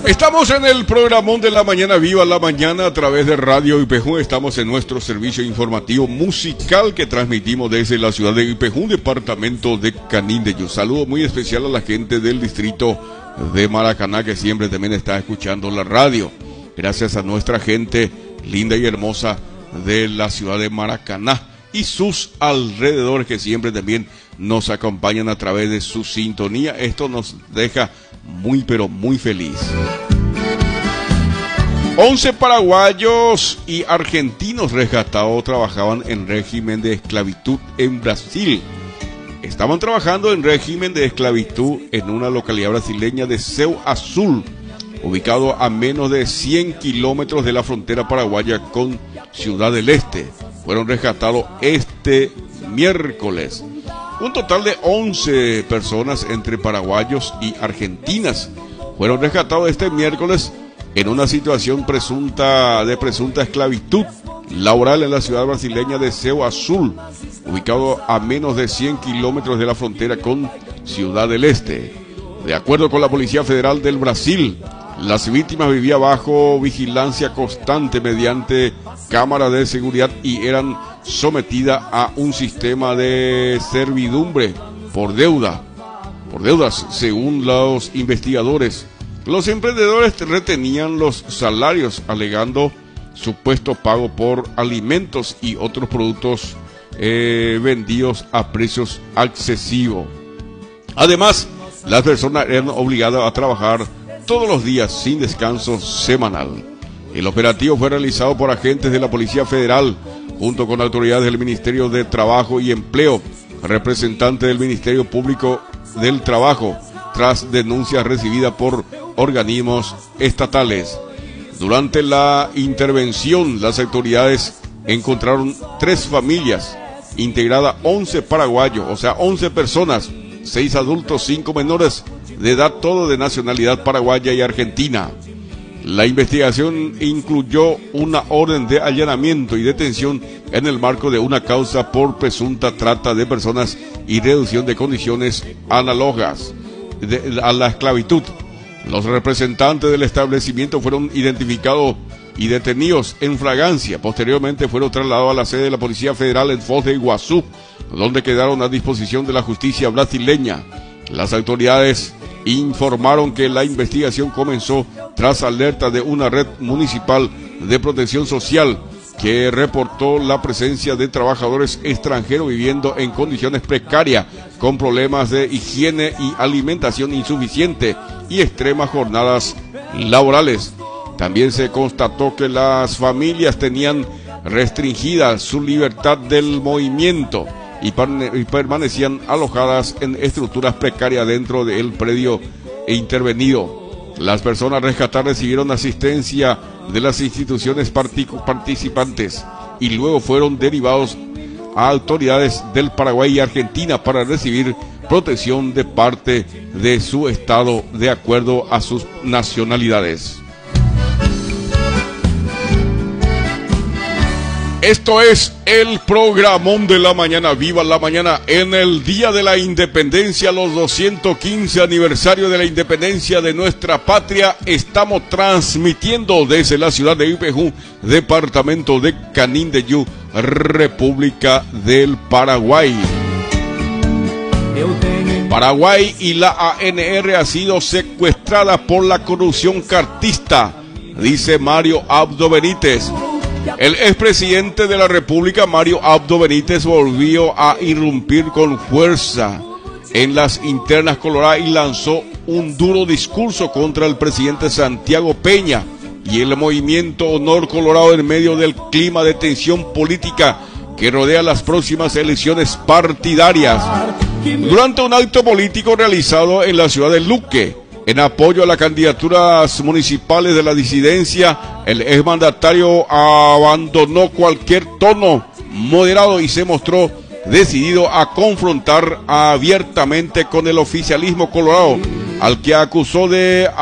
Estamos en el programón de la mañana, Viva la Mañana, a través de Radio Ipejún. Estamos en nuestro servicio informativo musical que transmitimos desde la ciudad de Ipejún, departamento de Canindeyú. Saludo muy especial a la gente del distrito de Maracaná, que siempre también está escuchando la radio. Gracias a nuestra gente linda y hermosa de la ciudad de Maracaná y sus alrededores, que siempre también nos acompañan a través de su sintonía. Esto nos deja muy pero muy feliz. 11 paraguayos y argentinos rescatados trabajaban en régimen de esclavitud en Brasil. Estaban trabajando en régimen de esclavitud en una localidad brasileña de Seu Azul, ubicado a menos de 100 kilómetros de la frontera paraguaya con Ciudad del Este. Fueron rescatados este miércoles. Un total de 11 personas entre paraguayos y argentinas fueron rescatados este miércoles en una situación de presunta esclavitud laboral en la ciudad brasileña de Seu Azul, ubicado a menos de 100 kilómetros de la frontera con Ciudad del Este. De acuerdo con la Policía Federal del Brasil, las víctimas vivían bajo vigilancia constante mediante cámaras de seguridad y eran sometidas a un sistema de servidumbre por deudas, según los investigadores. Los emprendedores retenían los salarios alegando supuesto pago por alimentos y otros productos vendidos a precios excesivos. Además, las personas eran obligadas a trabajar todos los días sin descanso semanal. El operativo fue realizado por agentes de la Policía Federal junto con autoridades del Ministerio de Trabajo y Empleo, representantes del Ministerio Público del Trabajo, tras denuncias recibidas por organismos estatales. Durante la intervención, las autoridades encontraron 3 familias integradas, 11 paraguayos, o sea, 11 personas, 6 adultos, 5 menores de edad, todo de nacionalidad paraguaya y argentina. La investigación incluyó una orden de allanamiento y detención en el marco de una causa por presunta trata de personas y reducción de condiciones análogas a la esclavitud. Los representantes del establecimiento fueron identificados y detenidos en flagrancia. Posteriormente fueron trasladados a la sede de la Policía Federal en Foz de Iguazú, donde quedaron a disposición de la justicia brasileña. Las autoridades informaron que la investigación comenzó tras alerta de una red municipal de protección social que reportó la presencia de trabajadores extranjeros viviendo en condiciones precarias, con problemas de higiene y alimentación insuficiente y extremas jornadas laborales. También se constató que las familias tenían restringida su libertad del movimiento y permanecían alojadas en estructuras precarias dentro del predio intervenido. Las personas rescatadas recibieron asistencia de las instituciones participantes y luego fueron derivados a autoridades del Paraguay y Argentina para recibir protección de parte de su estado de acuerdo a sus nacionalidades. Esto es el programón de la mañana, Viva la Mañana, en el Día de la Independencia, los 215 aniversario de la independencia de nuestra patria. Estamos transmitiendo desde la ciudad de Ipejún, departamento de Canindeyú, República del Paraguay. Paraguay y la ANR ha sido secuestrada por la corrupción cartista, dice Mario Abdo Benítez. El expresidente de la República, Mario Abdo Benítez, volvió a irrumpir con fuerza en las internas coloradas y lanzó un duro discurso contra el presidente Santiago Peña y el movimiento Honor Colorado en medio del clima de tensión política que rodea las próximas elecciones partidarias. Durante un acto político realizado en la ciudad de Luque, en apoyo a las candidaturas municipales de la disidencia, el exmandatario abandonó cualquier tono moderado y se mostró decidido a confrontar abiertamente con el oficialismo colorado, al que acusó de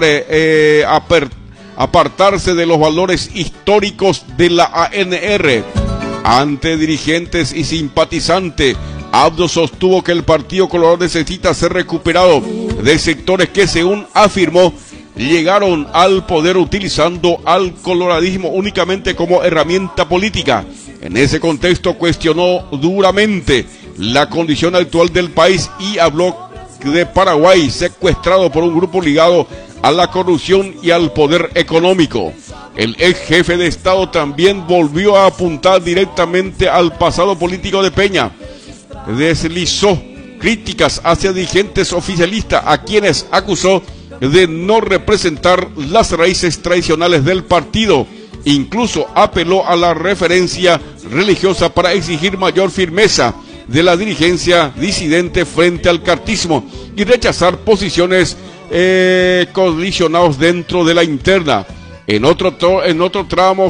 apartarse de los valores históricos de la ANR. Ante dirigentes y simpatizantes, Abdo sostuvo que el Partido Colorado necesita ser recuperado de sectores que, según afirmó, llegaron al poder utilizando al coloradismo únicamente como herramienta política. En ese contexto cuestionó duramente la condición actual del país y habló de Paraguay secuestrado por un grupo ligado a la corrupción y al poder económico. El ex jefe de Estado también volvió a apuntar directamente al pasado político de Peña. Deslizó críticas hacia dirigentes oficialistas a quienes acusó de no representar las raíces tradicionales del partido. Incluso apeló a la referencia religiosa para exigir mayor firmeza de la dirigencia disidente frente al cartismo y rechazar posiciones colisionadas dentro de la interna. En otro tramo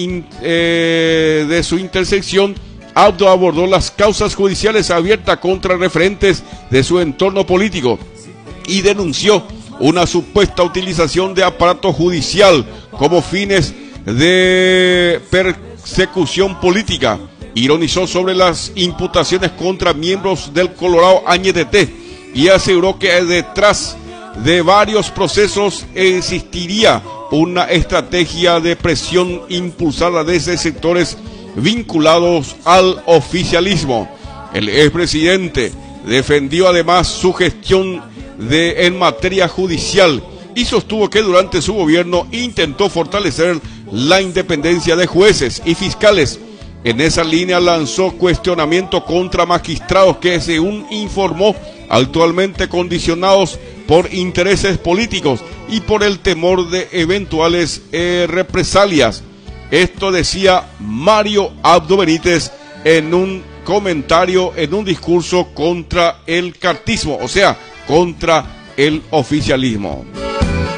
de su intersección, Abdo abordó las causas judiciales abiertas contra referentes de su entorno político y denunció una supuesta utilización de aparato judicial como fines de persecución política. Ironizó sobre las imputaciones contra miembros del Colorado Añetete y aseguró que detrás de varios procesos existiría una estrategia de presión impulsada desde sectores vinculados al oficialismo. El expresidente defendió además su gestión en materia judicial y sostuvo que durante su gobierno intentó fortalecer la independencia de jueces y fiscales. En esa línea lanzó cuestionamiento contra magistrados que, según informó, actualmente condicionados por intereses políticos y por el temor de eventuales represalias. Esto decía Mario Abdo Benítez en un comentario, en un discurso contra el cartismo, o sea, contra el oficialismo.